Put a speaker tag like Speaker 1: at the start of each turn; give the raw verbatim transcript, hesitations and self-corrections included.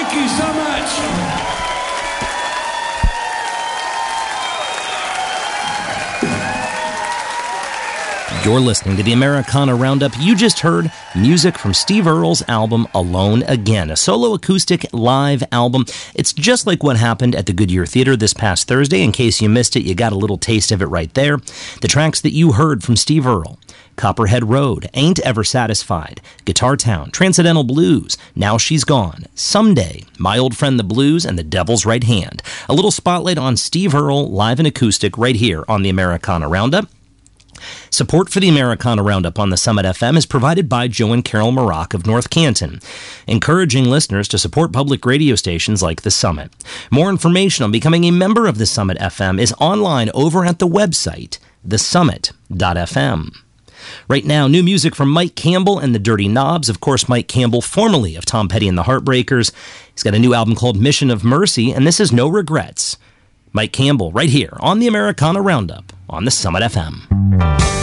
Speaker 1: Thank you so much.
Speaker 2: You're listening to the Americana Roundup. You just heard music from Steve Earle's album Alone Again, a solo acoustic live album. It's just like what happened at the Goodyear Theater this past Thursday. In case you missed it, you got a little taste of it right there. The tracks that you heard from Steve Earle: Copperhead Road, Ain't Ever Satisfied, Guitar Town, Transcendental Blues, Now She's Gone, Someday, My Old Friend the Blues, and The Devil's Right Hand. A little spotlight on Steve Earle live and acoustic right here on the Americana Roundup. Support for the Americana Roundup on the Summit F M is provided by Joe and Carol Maroc of North Canton, encouraging listeners to support public radio stations like the Summit. More information on becoming a member of the Summit F M is online over at the website, the summit dot f m. Right now, new music from Mike Campbell and the Dirty Knobs. Of course, Mike Campbell, formerly of Tom Petty and the Heartbreakers. He's got a new album called Mission of Mercy, and this is No Regrets. Mike Campbell, right here on the Americana Roundup on the Summit F M.